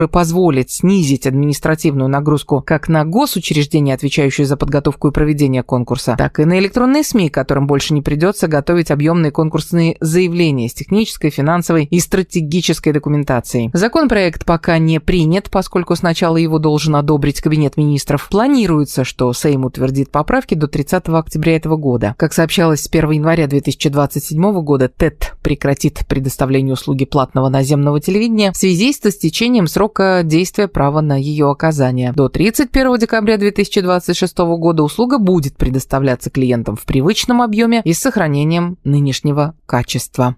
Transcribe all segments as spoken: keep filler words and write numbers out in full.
позволит снизить административную нагрузку как на госучреждения, отвечающие за подготовку и проведение конкурса, так и на электронные СМИ, которым больше не придется готовить объемные конкурсные заявления с технической, финансовой и стратегической документацией. Законопроект пока не принят, поскольку сначала его должен одобрить Кабинет министров. Планируется, что Сейм утвердит поправки до тридцатого октября этого года. Как сообщалось, с первого января две тысячи двадцать седьмого года ТЭТ прекратит предоставление услуги платного наземного телевидения в связи с истечением срока действия права на ее оказание. До тридцать первого декабря две тысячи двадцать шестого года услуга будет предоставляться клиентам в привычном объеме и с сохранением нынешнего качества.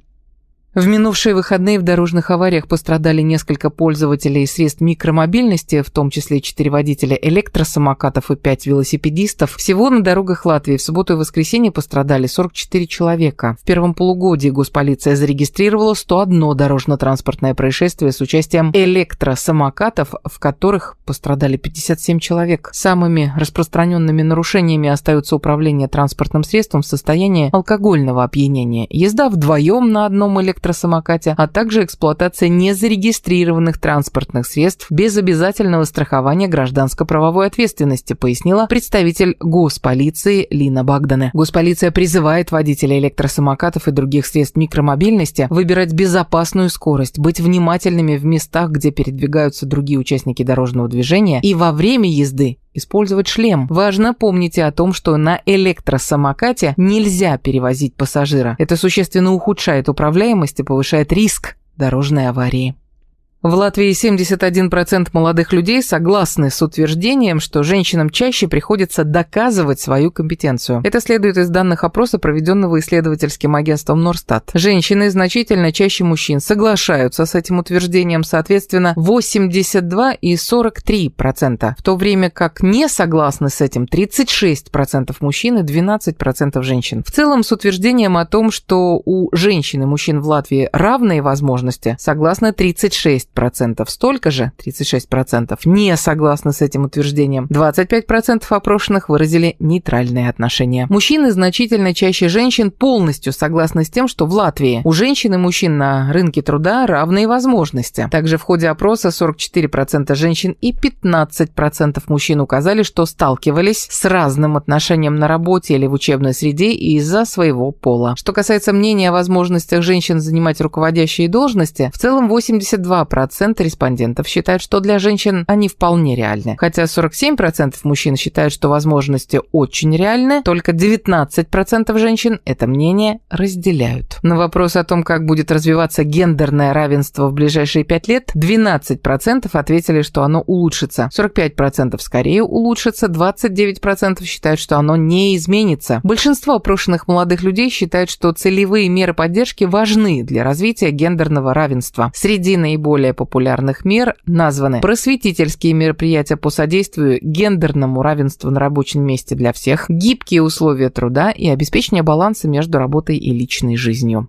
В минувшие выходные в дорожных авариях пострадали несколько пользователей средств микромобильности, в том числе четыре водителя электросамокатов и пять велосипедистов. Всего на дорогах Латвии в субботу и воскресенье пострадали сорок четыре человека. В первом полугодии госполиция зарегистрировала сто одно дорожно-транспортное происшествие с участием электросамокатов, в которых пострадали пятьдесят семь человек. Самыми распространенными нарушениями остаются управление транспортным средством в состоянии алкогольного опьянения, езда вдвоем на одном электросамокате, самокате, а также эксплуатация незарегистрированных транспортных средств без обязательного страхования гражданско-правовой ответственности, пояснила представитель госполиции Лина Багдане. Госполиция призывает водителей электросамокатов и других средств микромобильности выбирать безопасную скорость, быть внимательными в местах, где передвигаются другие участники дорожного движения, и во время езды использовать шлем. Важно помнить о том, что на электросамокате нельзя перевозить пассажира. Это существенно ухудшает управляемость и повышает риск дорожной аварии. В Латвии семьдесят один процент молодых людей согласны с утверждением, что женщинам чаще приходится доказывать свою компетенцию. Это следует из данных опроса, проведенного исследовательским агентством Норстат. Женщины значительно чаще мужчин соглашаются с этим утверждением, соответственно, восемьдесят два и сорок три процента, в то время как не согласны с этим тридцать шесть процентов мужчин и двенадцать процентов женщин. В целом, с утверждением о том, что у женщин и мужчин в Латвии равные возможности, согласны тридцать шесть процентов. Столько же, тридцать шесть процентов, не согласны с этим утверждением. двадцать пять процентов опрошенных выразили нейтральные отношения. Мужчины значительно чаще женщин полностью согласны с тем, что в Латвии у женщин и мужчин на рынке труда равные возможности. Также в ходе опроса сорок четыре процента женщин и пятнадцать процентов мужчин указали, что сталкивались с разным отношением на работе или в учебной среде из-за своего пола. Что касается мнения о возможностях женщин занимать руководящие должности, в целом восемьдесят два процента респондентов считают, что для женщин они вполне реальны. Хотя сорок семь процентов мужчин считают, что возможности очень реальны, только девятнадцать процентов женщин это мнение разделяют. На вопрос о том, как будет развиваться гендерное равенство в ближайшие пять лет, двенадцать процентов ответили, что оно улучшится, сорок пять процентов скорее улучшится, двадцать девять процентов считают, что оно не изменится. Большинство опрошенных молодых людей считают, что целевые меры поддержки важны для развития гендерного равенства. Среди наиболее популярных мер названы просветительские мероприятия по содействию гендерному равенству на рабочем месте для всех, гибкие условия труда и обеспечение баланса между работой и личной жизнью.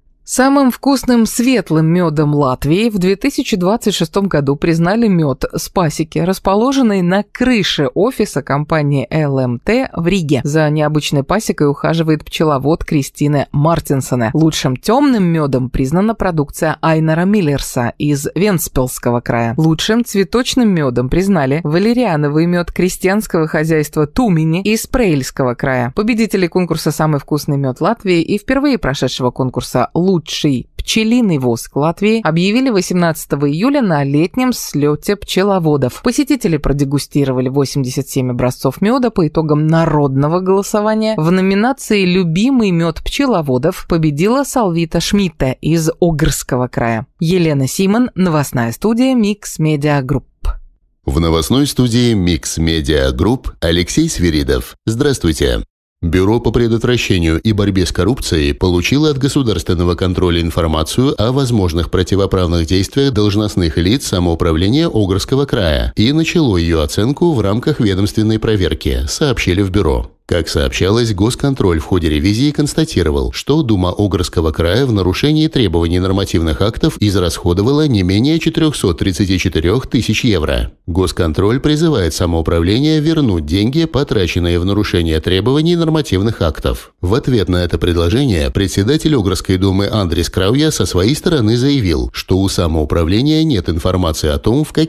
Самым вкусным светлым медом Латвии в две тысячи двадцать шестом году признали мед с пасеки, расположенной на крыше офиса компании эл эм тэ в Риге. За необычной пасекой ухаживает пчеловод Кристина Мартинсоне. Лучшим темным медом признана продукция Айнара Миллерса из Вентспилсского края. Лучшим цветочным медом признали валериановый мед крестьянского хозяйства Тумини из Прейльского края. Победители конкурса «Самый вкусный мед Латвии» и впервые прошедшего конкурса «Лучший Лучший пчелиный воск Латвии» объявили восемнадцатого июля на летнем слете пчеловодов. Посетители продегустировали восемьдесят семь образцов меда по итогам народного голосования. В номинации «Любимый мед пчеловодов» победила Салвита Шмидте из Огрского края. Елена Симон, новостная студия Mix Media Group. В новостной студии Mix Media Group Алексей Свиридов. Здравствуйте. Бюро по предотвращению и борьбе с коррупцией получило от государственного контроля информацию о возможных противоправных действиях должностных лиц самоуправления Огрского края и начало ее оценку в рамках ведомственной проверки, сообщили в бюро. Как сообщалось, Госконтроль в ходе ревизии констатировал, что Дума Огрского края в нарушении требований нормативных актов израсходовала не менее четыреста тридцать четыре тысяч евро. Госконтроль призывает самоуправление вернуть деньги, потраченные в нарушение требований нормативных актов. В ответ на это предложение председатель Огрской думы Андрис Крауя со своей стороны заявил, что у самоуправления нет информации о том, в каких